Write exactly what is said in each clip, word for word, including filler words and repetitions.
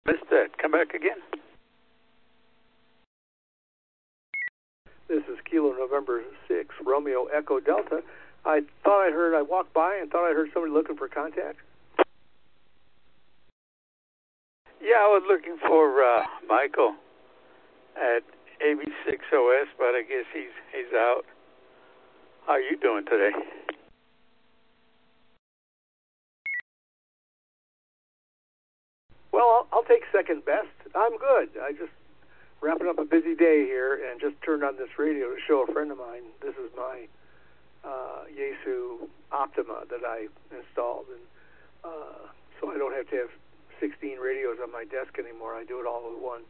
Missed that. Come back again. This is Kilo November six, Romeo Echo Delta. I thought I heard, I walked by and thought I heard somebody looking for contact. Yeah, I was looking for uh, Michael at A B six O S, but I guess he's he's out. How are you doing today? Well, I'll, I'll take second best. I'm good. I just wrapping up a busy day here and just turned on this radio to show a friend of mine. This is my uh, Yaesu Optima that I installed, and uh, so I don't have to have sixteen radios on my desk anymore. I do it all with one.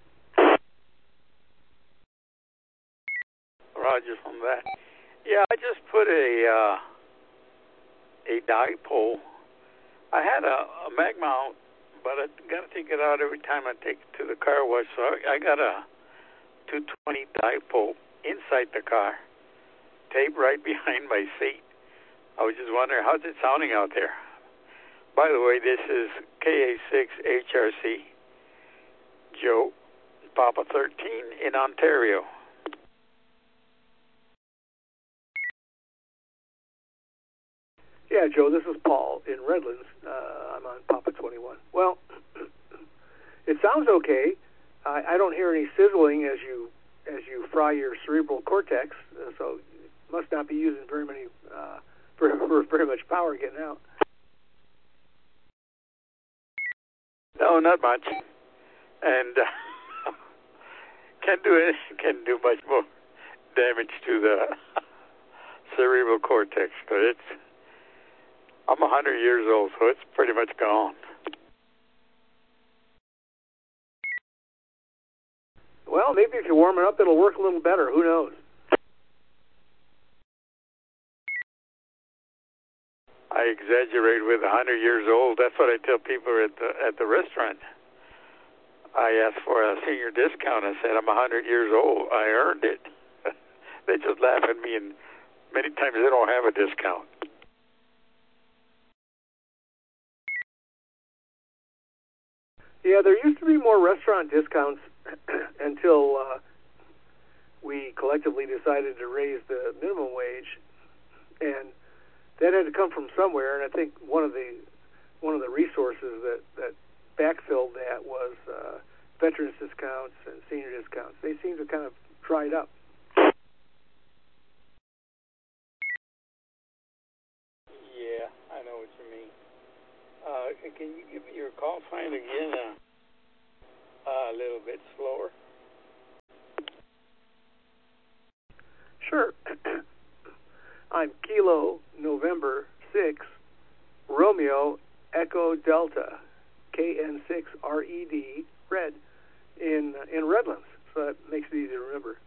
Roger from that. Yeah, I just put a uh, a dipole. I had a, a mag mount, but I got to take it out every time I take it to the car wash. So I, I got a two twenty dipole inside the car, taped right behind my seat. I was just wondering, how's it sounding out there? By the way, this is K A six H R C, Joe, Papa thirteen in Ontario. Yeah, Joe, this is Paul in Redlands. Uh, I'm on Papa twenty-one. Well, it sounds okay. I, I don't hear any sizzling as you as you fry your cerebral cortex, uh, so you must not be using very many uh, for, for very much power getting out. No, not much, and uh, can't do it. Can do much more damage to the cerebral cortex, but it's. I'm a hundred years old, so it's pretty much gone. Well, maybe if you warm it up, it'll work a little better. Who knows? I exaggerate with a hundred years old. That's what I tell people at the at the restaurant. I asked for a senior discount. I said, I'm a hundred years old. I earned it. They just laugh at me, and many times they don't have a discount. Yeah, there used to be more restaurant discounts until uh, we collectively decided to raise the minimum wage, and that had to come from somewhere. And I think one of the one of the resources that, that backfilled that was uh, veterans discounts and senior discounts. They seem to kind of dried up. Yeah, I know what you mean. Uh, can you give me your call sign again? Uh, uh, a little bit slower. Sure. I'm Kilo November six, Romeo Echo Delta, K N six R E D, Red, in uh, in Redlands. So that makes it easy to remember.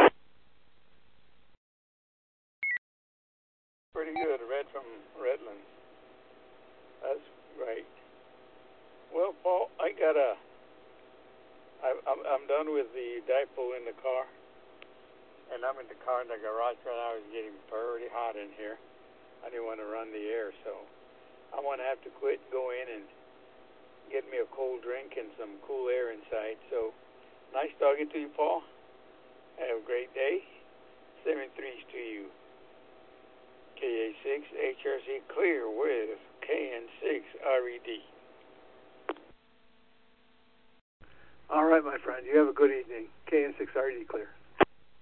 Pretty good, Red from Redlands. That's right. Well, Paul, I got a. I, I'm I'm done with the dipole in the car, and I'm in the car in the garage right now. It's getting pretty hot in here. I didn't want to run the air, so I'm gonna have to quit, go in, and get me a cold drink and some cool air inside. So, nice talking to you, Paul. Have a great day. Seven threes to you. K A six H R C clear with K N six R E D. All right, my friend. You have a good evening. K N six R E D clear.